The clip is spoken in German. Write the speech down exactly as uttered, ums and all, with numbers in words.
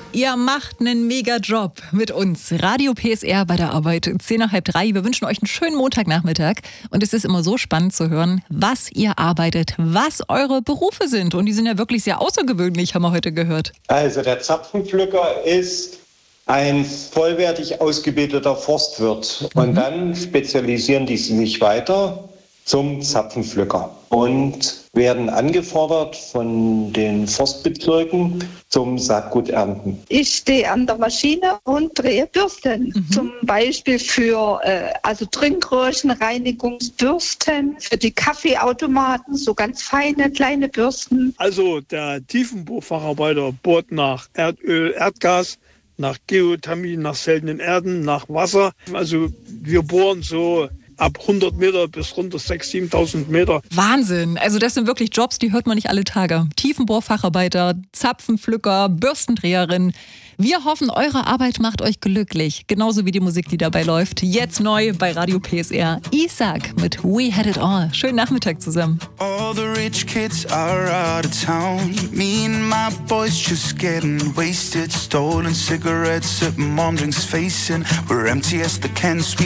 Ihr macht einen mega Job mit uns. Radio P S R bei der Arbeit, zehn nach halb drei. Wir wünschen euch einen schönen Montagnachmittag. Und es ist immer so spannend zu hören, was ihr arbeitet, was eure Berufe sind. Und die sind ja wirklich sehr außergewöhnlich, haben wir heute gehört. Also der Zapfenpflücker ist ein vollwertig ausgebildeter Forstwirt. Und mhm. dann spezialisieren die sich weiter zum Zapfenpflücker und werden angefordert von den Forstbezirken zum Saatguternten. Ich stehe an der Maschine und drehe Bürsten. Mhm. Zum Beispiel für äh, also Trinkröhrenreinigungsbürsten, für die Kaffeeautomaten, so ganz feine kleine Bürsten. Also der Tiefenbohrfacharbeiter bohrt nach Erdöl, Erdgas, nach Geothermie, nach seltenen Erden, nach Wasser. Also wir bohren so ab hundert Meter bis runter sechstausend, siebentausend Meter. Wahnsinn. Also das sind wirklich Jobs, die hört man nicht alle Tage. Tiefenbohrfacharbeiter, Zapfenpflücker, Bürstendreherin. Wir hoffen, eure Arbeit macht euch glücklich. Genauso wie die Musik, die dabei läuft. Jetzt neu bei Radio P S R. Isaac mit We Had It All. Schönen Nachmittag zusammen. All the rich kids are out of town. Me and my boys just getting wasted. Stolen cigarettes at mom drinks facing. We're empty as the cans.